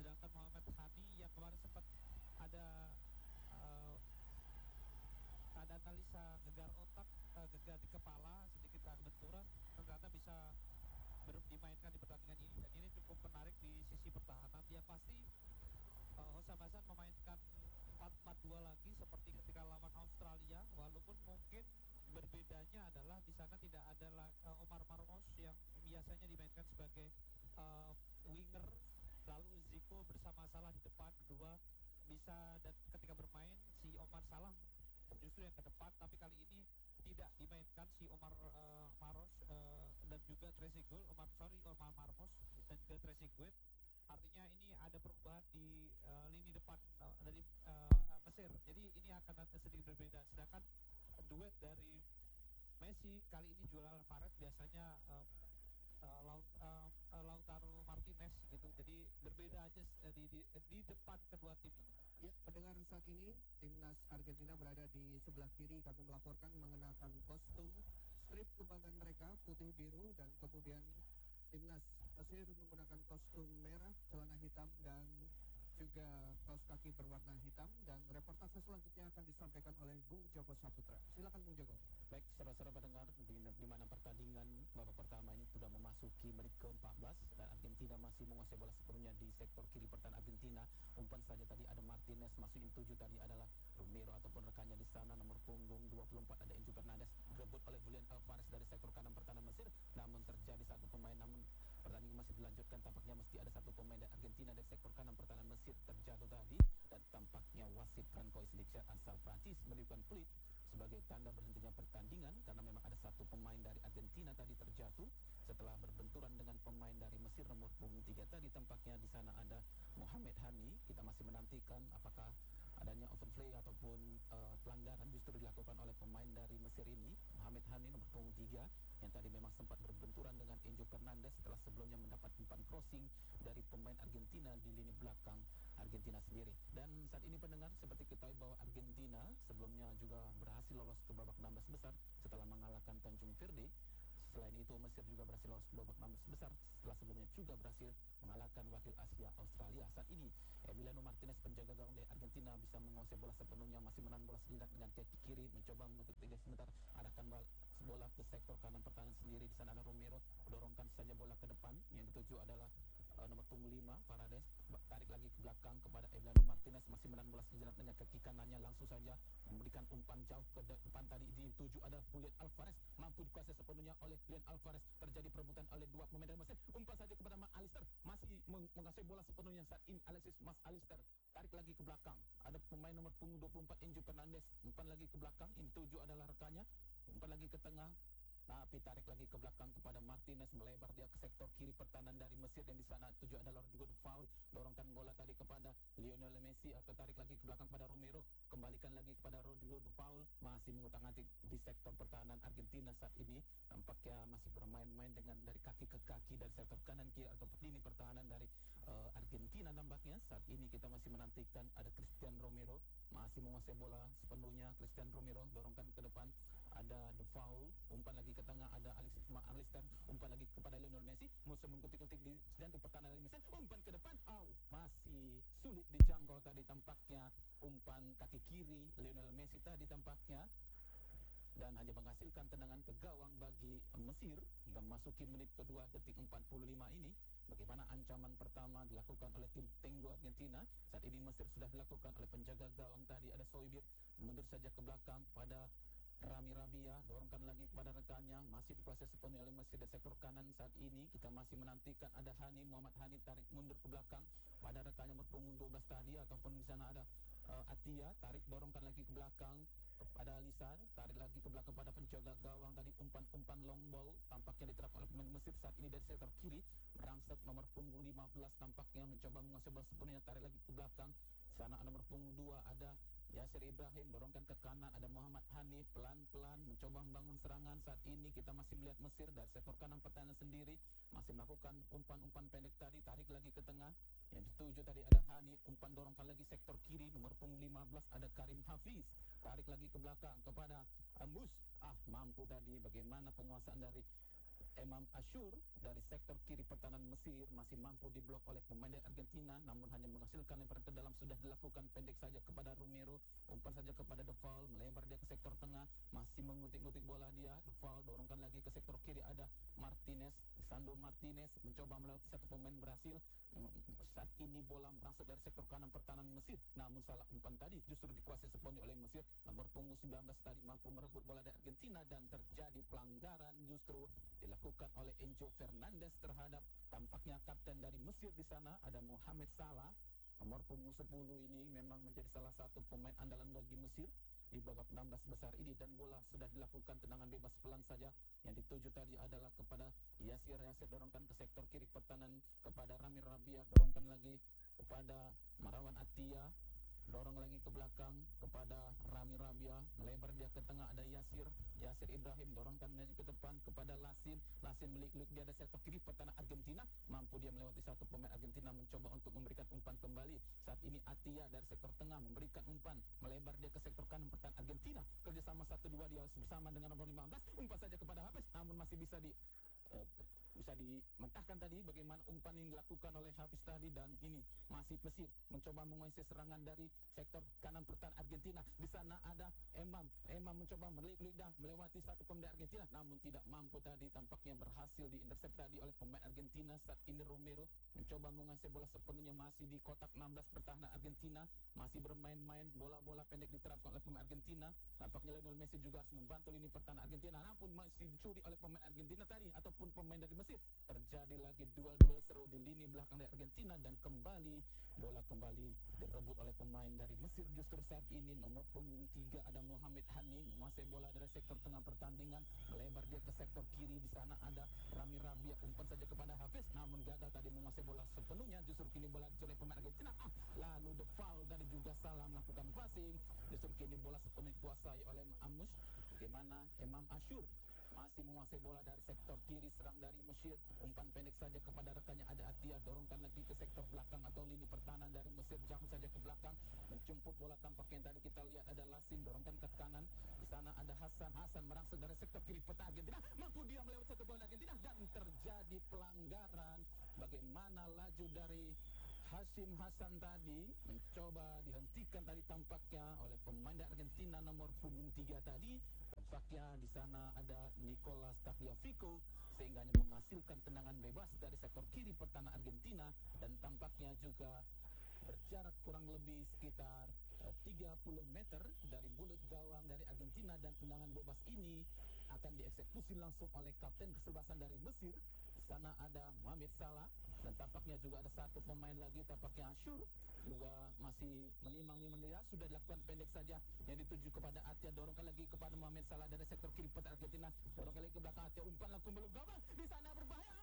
sedangkan Muhammad Hani yang kemarin sempat ada uh, ada analisa gegar otak, gegar di kepala, sedikit benturan, ternyata bisa dimainkan di pertandingan ini, dan ini cukup menarik di sisi pertahanan. Yang pasti Hosam Hasan memainkan 4-4-2 lagi seperti ketika lawan Australia, walaupun mungkin berbedanya adalah di sana tidak ada Omar Marmos yang biasanya dimainkan sebagai winger, lalu Zico bersama Salah di depan kedua bisa, dan ketika bermain si Omar Salah justru yang ke depan, tapi kali ini tidak dimainkan si Omar Maros dan juga Trezeguet, Omar Marmos dan juga Trezeguet. Artinya ini ada perubahan di lini depan dari Mesir. Jadi ini akan ada sedikit berbeda. Sedangkan duet dari Messi kali ini Julian Alvarez, biasanya Lautaro Martinez gitu. Jadi berbeda aja di depan kedua tim ini. Ya, pendengar, saat ini timnas Argentina berada di sebelah kiri. Kami melaporkan mengenakan kostum strip kebanggaan mereka putih biru, dan kemudian timnas Mesir menggunakan kostum merah, celana hitam, dan juga kaos kaki berwarna hitam. Dan reportase selanjutnya akan disampaikan oleh Bung Joko Saputra. Silakan Bung Joko. Baik, saudara-saudara pendengar, di mana pertandingan babak pertama ini sudah memasuki menit ke-14 dan Argentina masih menguasai bola sepenuhnya di sektor kiri pertahanan Argentina. Umpan saja tadi ada Martinez, masukin 7 tadi adalah Romero ataupun rekannya di sana. Nomor punggung 24 ada Enzo Fernandez, direbut oleh Julian Alvarez dari sektor kanan pertahanan Mesir. Namun terjadi satu pemain, namun pertandingan masih dilanjutkan. Tampaknya mesti ada satu pemain dari Argentina dari sektor kanan pertahanan Mesir terjatuh tadi, dan tampaknya wasit Francois Leclerc asal Prancis memberikan peluit sebagai tanda berhentinya pertandingan, karena memang ada satu pemain dari Argentina tadi terjatuh setelah berbenturan dengan pemain dari Mesir nomor punggung 3 tadi. Tampaknya di sana ada Mohamed Hani. Kita masih menantikan apakah adanya overplay ataupun pelanggaran justru dilakukan oleh pemain dari Mesir ini, Mohamed Hani nomor punggung 3, yang tadi memang sempat berbenturan dengan Enzo Fernandez setelah sebelumnya mendapat umpan crossing dari pemain Argentina di lini belakang Argentina sendiri. Dan saat ini pendengar, seperti ketahui bahwa Argentina sebelumnya juga berhasil lolos ke babak 16 besar setelah mengalahkan Tanjung Verde. Selain itu Mesir juga berhasil lolos ke babak 16 besar setelah sebelumnya juga berhasil mengalahkan wakil Asia Australia. Saat ini Emiliano Martinez, penjaga gawang dari Argentina, bisa menguasai bola sepenuhnya, masih menahan bola sejenak dengan kaki kiri, mencoba mengikuti tiga sebentar, arahkan bola ke sektor kanan pertahanan sendiri. Di sana ada Romero, dorongkan saja bola ke depan, yang dituju adalah nomor punggung 5 Paredes, tarik lagi ke belakang kepada Emiliano Martinez, masih menahan bola sejenak dengan kaki kanannya, langsung saja memberikan umpan jauh ke depan. Tadi dituju ada Julian Alvarez, mampu dikuasai sepenuhnya oleh Julian Alvarez. Terjadi perebutan oleh dua pemain dari Mesir, umpan saja kepada Mas Alister, masih menguasai bola sepenuhnya saat ini Alexis Mas Alister, tarik lagi ke belakang, ada pemain nomor punggung 24 Enzo Fernandez, umpan lagi ke belakang, ini tuju adalah rekannya, umpan lagi ke tengah, tapi tarik lagi ke belakang kepada Martinez, melebar dia ke sektor kiri pertahanan dari Mesir, dan di sana tujuh adalah Rodrigo de Paul, dorongkan bola tadi kepada Lionel Messi, atau tarik lagi ke belakang pada Romero, kembalikan lagi kepada Rodrigo de Paul, masih mengutang-atik di sektor pertahanan Argentina saat ini. Tampaknya masih bermain-main dengan dari kaki ke kaki dari sektor kanan kiri atau lini pertahanan dari Argentina. Tampaknya saat ini kita masih menantikan ada Christian Romero, masih menguasai bola sepenuhnya. Christian Romero dorongkan ke depan, ada De Paul, umpan lagi ke tengah, ada Alexis Alister, umpan lagi kepada Lionel Messi, musuh mengkutik-kutik di jantung pertahanan dari Messi, umpan ke depan, masih sulit dijangkau tadi tampaknya umpan kaki kiri Lionel Messi tadi tampaknya, dan hanya menghasilkan tendangan ke gawang bagi Mesir hingga memasuki menit kedua detik 45 ini. Bagaimana ancaman pertama dilakukan oleh tim Tenggo Argentina? Saat ini Mesir sudah dilakukan oleh penjaga gawang tadi, ada Soibir, mundur saja ke belakang pada Rami Rabia, dorongkan lagi kepada rekannya, masih dikuasai sepenuhnya oleh Mesir di sektor kanan. Saat ini kita masih menantikan ada Hani, Muhammad Hani, tarik mundur ke belakang pada rekannya berpunggung 12 tadi, ataupun di sana ada Atia, tarik dorongkan lagi ke belakang pada Lisan, tarik lagi ke belakang pada penjaga gawang tadi, umpan long ball tampaknya diterapkan oleh pemain Mesir saat ini dari sektor kiri, merangsek nomor punggung 15 tampaknya mencoba menguasai bola sepenuhnya, tarik lagi ke belakang. Sana nomor punggung 2 ada Yasir Ibrahim, dorongkan ke kanan, ada Muhammad Hani, pelan-pelan mencoba membangun serangan. Saat ini kita masih melihat Mesir dari sektor kanan pertahanan sendiri masih melakukan umpan-umpan pendek tadi, tarik lagi ke tengah, yang dituju tadi ada Hani, umpan dorongkan lagi sektor kiri, nomor punggung 15 ada Karim Hafiz, tarik lagi ke belakang kepada Mus, mampu tadi. Bagaimana penguasaan dari Imam Ashur dari sektor kiri pertahanan Mesir masih mampu diblok oleh pemain dari Argentina, namun hanya menghasilkan lemparan ke dalam. Sudah dilakukan pendek saja kepada Romero, umpan saja kepada De Vaul, melebar dia ke sektor tengah, masih mengutik-ngutik bola dia. De Vaul dorongkan lagi ke sektor kiri, ada Martinez, Sandro Martinez mencoba melewati satu pemain berhasil. Saat ini bola merasuk dari sektor kanan pertahanan Mesir, namun salah umpan tadi justru dikuasai sepenuhnya oleh Mesir. Nomor punggung 19 tadi mampu merebut bola dari Argentina dan terjadi pelanggaran justru dilakukan oleh Enzo Fernandez terhadap tampaknya kapten dari Mesir di sana, ada Mohamed Salah. Nomor punggung 10 ini memang menjadi salah satu pemain andalan bagi Mesir di babak 16 besar ini, dan bola sudah dilakukan tendangan bebas pelan saja. Yang dituju tadi adalah kepada Yasir dorongkan ke sektor kiri pertahanan kepada Rami Rabia, dorongkan lagi kepada Marwan Attia, dorong lagi ke belakang kepada Rami Rabia, melebar dia ke tengah, ada Yasir Ibrahim, dorongkan lagi ke depan kepada Lasin melik-lik dia ada sektor kiri pertahanan Argentina, mampu dia melewati satu pemain Argentina, mencoba untuk memberikan umpan kembali. Saat ini Attia dari sektor tengah memberikan umpan, melebar dia ke sektor kanan pertahanan Argentina, kerjasama 1-2 dia bersama dengan nomor 15, umpan saja kepada Hafiz, namun masih bisa dimentahkan tadi bagaimana umpan yang dilakukan oleh Hafiz tadi. Dan ini masih Mesir mencoba menguasai serangan dari sektor kanan pertahanan Argentina. Di sana ada Imam mencoba lidah melewati satu pemain Argentina, namun tidak mampu tadi, tampaknya berhasil diintercept tadi oleh pemain Argentina. Saat ini Romero mencoba menguasai bola sepenuhnya, masih di kotak 16 pertahanan Argentina, masih bermain-main bola-bola pendek diterapkan oleh pemain Argentina. Tampaknya Lionel Messi juga harus membantu lini pertahanan Argentina, namun masih dicuri oleh pemain Argentina tadi ataupun pemain dari Mesir. Terjadi lagi duel seru di lini belakang dari Argentina, dan bola kembali direbut oleh pemain dari Mesir. Justru saat ini nomor punggung 3 ada Mohamed Hani menguasai bola dari sektor tengah pertandingan, melebar dia ke sektor kiri. Di sana ada Rami Rabia, umpan saja kepada Hafiz, namun gagal tadi menguasai bola sepenuhnya. Justru kini bola dicuri oleh pemain Argentina. Lalu De Vaul tadi juga salah melakukan passing. Justru kini bola sepenuhnya dikuasai oleh Amus. Bagaimana Imam Ashur masih menguasai bola dari sektor kiri, serang dari Mesir, umpan pendek saja kepada rekannya, ada Attia, dorongkan lagi ke sektor belakang atau lini pertahanan dari Mesir, jauh saja ke belakang, menjemput bola. Tampaknya tadi kita lihat ada Lasin, dorongkan ke kanan. Di sana ada Hasan merangsek dari sektor kiri pertahanan Argentina, mampu dia melewati satu bola Argentina dan terjadi pelanggaran. Bagaimana laju dari Hashim Hasan tadi mencoba dihentikan tadi tampaknya oleh pemain dari Argentina nomor punggung 3 tadi. Tampaknya di sana ada Nicolas Tagliafico, sehingga menghasilkan tendangan bebas dari sektor kiri pertahanan Argentina, dan tampaknya juga berjarak kurang lebih sekitar 30 meter dari mulut gawang dari Argentina, dan tendangan bebas ini akan dieksekusi langsung oleh kapten kesebelasan dari Mesir. Di sana ada Mohamed Salah, dan tampaknya juga ada satu pemain lagi, tampaknya Ashur juga masih menimang-nimang dia. Sudah dilakukan pendek saja yang dituju kepada Attia, dorongkan lagi kepada Mohamed Salah dari sektor kiri pertahanan Argentina, dorongkan lagi ke belakang Attia, umpan langsung belum gawang, di sana berbahaya.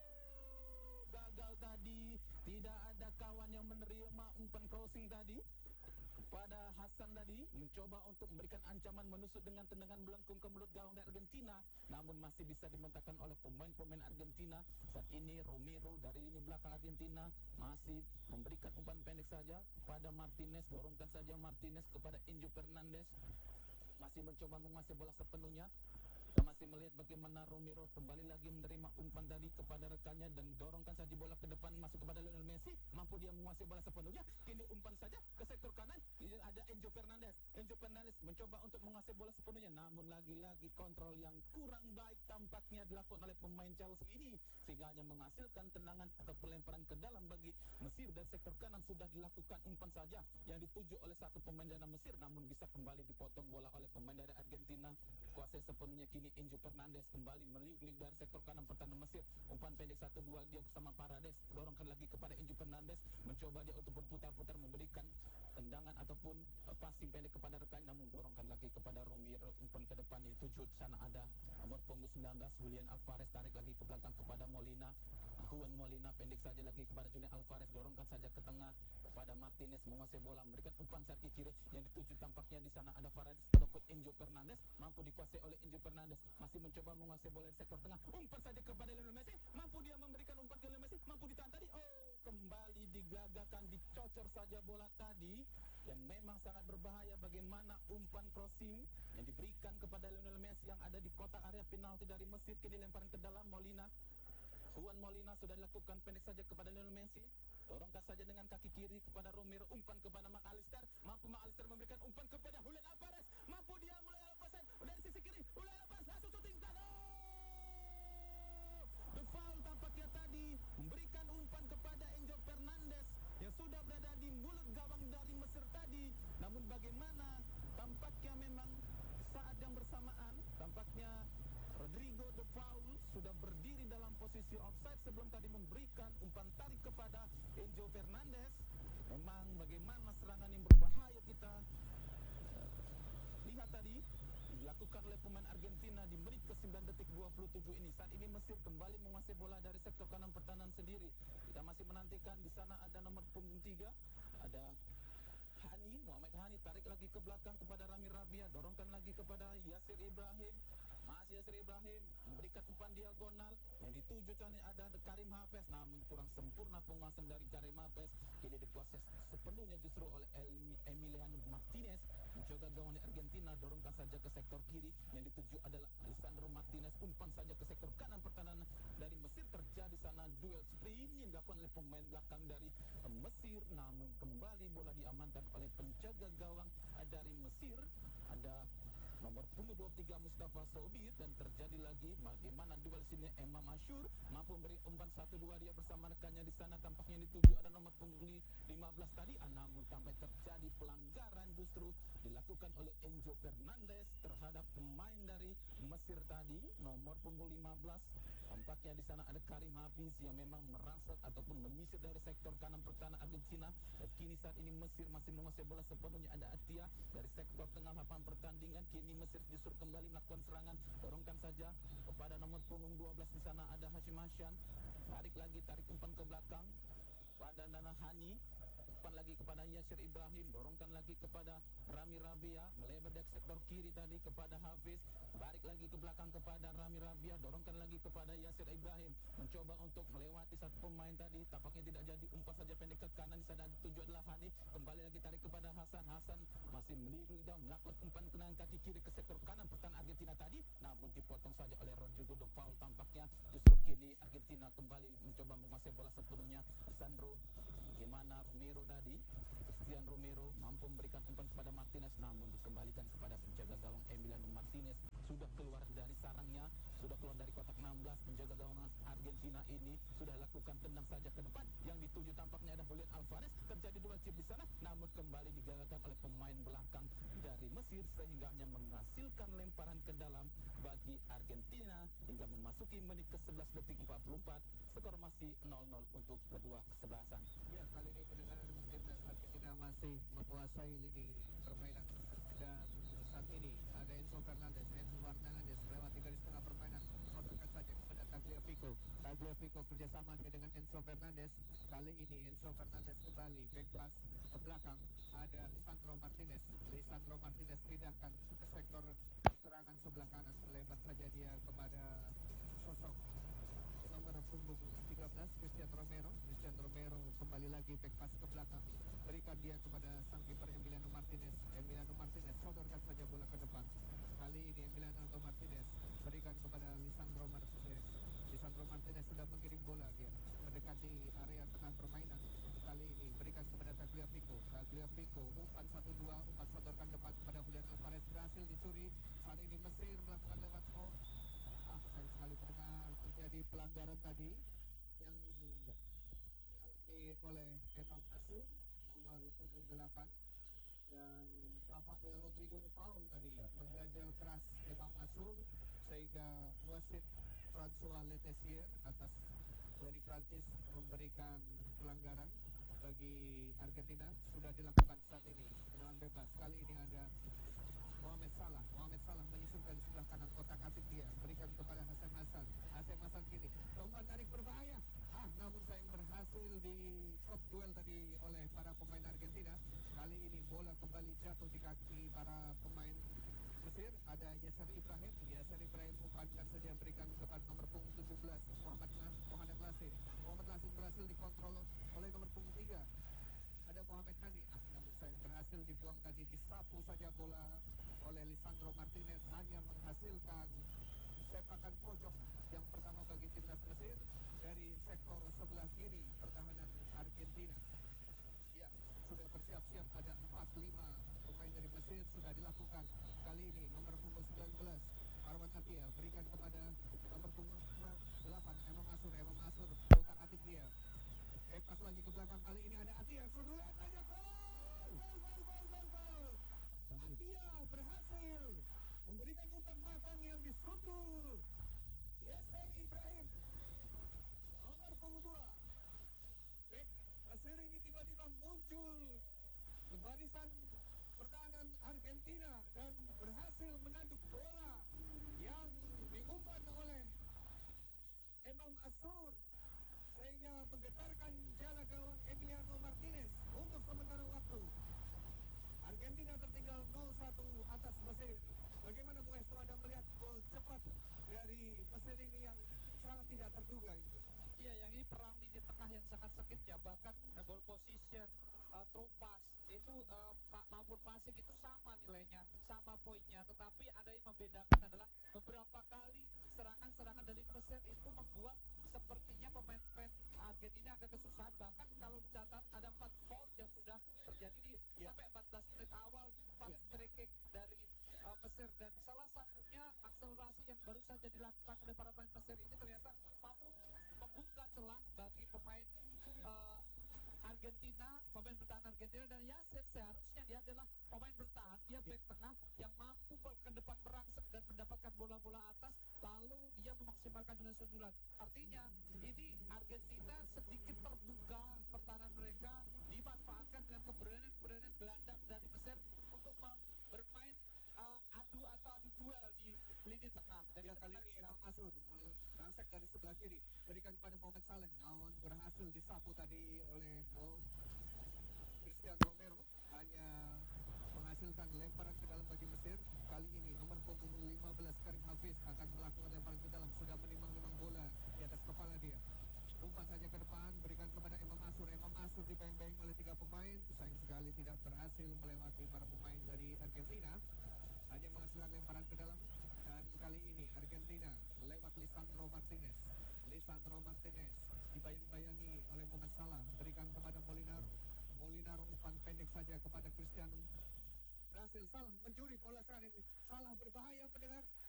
Gagal tadi, tidak ada kawan yang menerima umpan crossing tadi kepada Hasan tadi, mencoba untuk memberikan ancaman menusuk dengan tendangan melengkung ke mulut gawang dari Argentina, namun masih bisa dimentahkan oleh pemain-pemain Argentina. Saat ini Romero dari lini belakang Argentina masih memberikan umpan pendek saja pada Martinez, dorongkan saja Martinez kepada Enzo Fernandez, masih mencoba menguasai bola sepenuhnya. Kita masih melihat bagaimana Romero kembali lagi menerima umpan tadi kepada rekannya, dan dorongkan saja bola ke depan masuk kepada Lionel Messi, mampu dia menguasai bola sepenuhnya. Kini umpan saja ke sektor kanan, ada Enzo Fernandez mencoba untuk menguasai bola sepenuhnya, namun lagi-lagi kontrol yang kurang baik tampaknya dilakukan oleh pemain Chelsea ini, sehingga hanya menghasilkan tendangan atau pelemparan ke dalam bagi Mesir. Dan sektor kanan sudah dilakukan umpan saja yang dituju oleh satu pemain dari Mesir, namun bisa kembali dipotong bola oleh pemain dari Argentina. Kuasai sepenuhnya kini Enzo Fernandez kembali meliuk-liuk dari sektor kanan pertahanan Mesir, umpan pendek 1-2 dia bersama Paredes, dorongkan lagi kepada Enzo Fernandez, mencoba dia untuk berputar-putar memberikan tendangan ataupun passing pendek kepada rekan, namun dorongkan lagi kepada Romero, umpan ke depan dituju. Di sana ada nomor punggung 19 Julian Alvarez, tarik lagi ke belakang kepada Juan Molina, pendek saja lagi kepada Julian Alvarez, dorongkan saja ke tengah kepada Martinez, menguasai bola, memberikan umpan servis kiri yang dituju. Tampaknya di sana ada Paredes ataupun Enzo Fernandez, mampu dikuasai oleh Enzo Fernandez, masih mencoba menguasai bola di sektor tengah, umpan saja kepada Lionel Messi, mampu dia memberikan umpan ke Lionel Messi, mampu ditahan tadi, kembali digagakan, dicocor saja bola tadi. yang memang sangat berbahaya. Bagaimana umpan crossing yang diberikan kepada Lionel Messi yang ada di kotak area penalti dari Mesir, kini lemparan ke dalam Juan Molina sudah dilakukan pendek saja kepada Lionel Messi. Dorongkan saja dengan kaki kiri kepada Romero, umpan kepada McAllister. Mampu McAllister memberikan umpan kepada Julian Alvarez. Mampu dia mulai lepasan dari sisi kiri. Julian Alvarez langsung shooting. The foul tampaknya tadi memberikan umpan kepada Enzo Fernandez yang sudah berada di mulut gawang dari Mesir tadi. Namun bagaimana tampaknya memang saat yang bersamaan tampaknya Rodrigo De Paul sudah berdiri dalam posisi offside sebelum tadi memberikan umpan tarik kepada Enzo Fernandez. Memang bagaimana serangan yang berbahaya kita lihat tadi dilakukan oleh pemain Argentina di menit ke-9 detik 27 ini. Saat ini Mesir kembali menguasai bola dari sektor kanan pertahanan sendiri. Kita masih menantikan di sana ada nomor punggung 3, ada Muhammad Hani, tarik lagi ke belakang kepada Rami Rabia, dorongkan lagi kepada Yasir Ibrahim. Masih Yasir Ibrahim memberikan umpan diagonal yang dituju tadi ada Karim Hafez, namun kurang sempurna penguasaan dari Karim Hafez. Kini dikuasai sepenuhnya justru oleh Emiliano Martinez, mencoba gawang Argentina, dorongkan saja ke sektor kiri yang dituju adalah Lisandro Martinez, umpan saja ke sektor kanan pertahanan dari Mesir. Terjadi sana duel sprint yang dilakukan oleh pemain belakang dari Mesir, namun kembali bola diamankan oleh penjaga gawang dari Mesir, ada nomor punggung 23 Mustafa Sobir. Dan terjadi lagi bagaimana duel sini. Imam Ashur mampu memberi umpan 1-2 dia bersama rekannya di sana, tampaknya dituju ada nomor punggung 15 tadi, namun sampai terjadi pelanggaran justru dilakukan oleh Enzo Fernandez terhadap pemain dari Mesir tadi, nomor punggung 15. Tampaknya di sana ada Karim Hafiz yang memang merangsek ataupun menyisir dari sektor kanan pertahanan Argentina. Kini saat ini Mesir masih menguasai bola sepenuhnya. Ada Atia dari sektor tengah lapangan pertandingan. Kini Mesir justru kembali melakukan serangan, dorongkan saja kepada nomor punggung 12 di sana ada Hashim Hashan. Tarik umpan ke belakang pada Nana Hani, umpan lagi kepada Yasir Ibrahim, dorongkan lagi kepada Rami Rabia, melebar dari sektor kiri tadi kepada Hafiz, balik lagi ke belakang kepada Rami Rabia, dorongkan lagi kepada Yasir Ibrahim, mencoba untuk melewati satu pemain tadi, tampaknya tidak jadi, umpan saja pendek ke kanan, di sana tujuan adalah Hani, kembali lagi tarik kepada Hasan masih melirik dan melakukan umpan kenaan kaki kiri ke sektor kanan pertahanan Argentina tadi, namun dipotong saja oleh Rodrigo De Paul. Tampaknya justru kini Argentina kembali mencoba menguasai bola sepenuhnya. Sandro, bagaimana Romero tadi, Christian Romero mampu memberikan umpan kepada Martinez, namun dikembalikan kepada penjaga gawang Emiliano Martinez. Sudah keluar dari sarangnya, sudah keluar dari kotak 16. Penjaga gawang Argentina ini sudah lakukan tendang saja ke depan, yang dituju tampaknya ada Julian Alvarez. Terjadi dua chip di sana, namun kembali digagalkan oleh pemain belakang dari Mesir sehingga hanya menghasilkan lemparan ke dalam bagi Argentina hingga memasuki menit ke-11 detik 44. Skor masih 0-0 untuk kedua kesebelasan. Ya, kali ini kedengaran timnas Argentina masih menguasai lini permainan, dan saat ini ada Enzo Fernandez melewati garis tengah permainan, sodorkan saja kepada Tagliafico kerjasama dia dengan Enzo Fernandez. Kali ini Enzo Fernandez kembali back pass ke belakang, ada Lisandro Martinez pindahkan ke sektor serangan sebelah kanan, melebar saja dia kepada sosok nomor punggung 13 Christian Romero kembali lagi back pass ke belakang, berikan dia kepada sang kiper Emiliano Martinez sodorkan saja bola ke depan. Kali ini Emiliano Martinez berikan kepada Lisandro Martinez sudah mengirim bola, dia mendekati area tengah permainan. Kali ini berikan kepada Tagliafico, umpan 1-2, umpan sodorkan depan kepada Julian Alvarez, berhasil dicuri. Saat ini Mesir melakukan lewat sayang sekali karena terjadi pelanggaran tadi yang dialami oleh Imam Ashur nomor punggung 8, dan tampaknya Rodrigo De Paul tadi mengganjal keras Imam Ashur sehingga wasit François Letessier atas dari Prancis memberikan pelanggaran bagi Argentina. Sudah dilakukan saat ini tendangan bebas. Kali ini ada Mohamed Salah menyusun dari sebelah kanan kotak atik, dia berikan kepada Hashim Hassan kini umpan tarik berbahaya, namun sayang berhasil di stop duel tadi oleh para pemain Argentina. Kali ini bola kembali jatuh di kaki para pemain Mesir. Ada Yasir Ibrahim umpankan saja, berikan kepada nomor punggung 17 Muhammad Lasin berhasil dikontrol oleh nomor punggung 3, ada kepada Muhammad Hani. Namun sayang berhasil dibuang tadi, disapu saja bola oleh Lisandro Martinez, hanya menghasilkan sepakan pojok yang pertama bagi timnas Mesir dari sektor sebelah kiri pertahanan Argentina. Ya, sudah bersiap-siap, ada 4-5 pemain dari Mesir sudah dilakukan. Kali ini nomor punggung 19 Arwan Atia berikan kepada nomor punggung 8 Emam Asur. Otak atik dia. Pas lagi ke belakang, kali ini ada Atia. Sudulan aja, gol! Atia berhasil memberikan umpan matang yang disundul. Yasser Ibrahim, nomor punggung 2. Bek Mesir ini tiba-tiba muncul ke barisan pertahanan Argentina dan berhasil menanduk bola yang diumpan oleh Emam Asur, sehingga menggetarkan jala gawang Emiliano Martinez untuk sementara waktu. Argentina tertinggal 0-1 atas Mesir. Bagaimana Bung Esto, Anda melihat gol cepat dari Mesir ini yang sangat tidak terduga itu? Iya, yang ini perang lini tengah yang sangat sengit ya, bahkan ball position, through pass itu maupun passing itu sama nilainya, sama poinnya, tetapi ada yang membedakan adalah beberapa kali serangan-serangan dari Mesir itu membuat sepertinya pemain-pemain Argentina agak kesusahan. Bahkan kalau dicatat ada 4 foul yang sudah terjadi di sampai 14 menit awal, 4 free kick dari Mesir, dan salah satunya akselerasi yang baru saja dilakukan oleh para pemain Mesir ini ternyata mampu membuka celah bagi pemain Argentina, pemain bertahan Argentina. Dan Yasser seharusnya dia adalah pemain bertahan, dia back tengah yang mampu ke depan merangsek dan mendapatkan bola-bola atas, lalu dia memaksimalkan dengan sundulan. Artinya ini Argentina sedikit terbuka pertahanan mereka, dimanfaatkan dengan keberanian gelandang dari Mesir untuk bermain adu duel di lini tengah. Dan ya, kali ini Emam Asur merangsek dari sebelah kiri, berikan kepada Muhammad Saleh, namun berhasil disapu tadi oleh Cristian Romero, hanya menghasilkan lemparan ke dalam bagi Mesir. Kali ini nomor punggung 15 Karim Hafiz akan melakukan lemparan ke dalam, sudah menimang-nimang bola di atas kepala dia. Umpan saja ke depan, berikan kepada Emam Asur. Emam Asur dibayang-bayang oleh 3 pemain, sayang sekali tidak berhasil melewati para pemain dari Argentina, hanya menghasilkan lemparan ke dalam. Dan kali ini Argentina lewat Lisandro Martinez dibayang-bayangi oleh Muhammad Salah, berikan kepada Molinaro umpan pendek saja kepada Cristiano. Berhasil Salah mencuri bola serangan ini. Salah berbahaya, pendengar.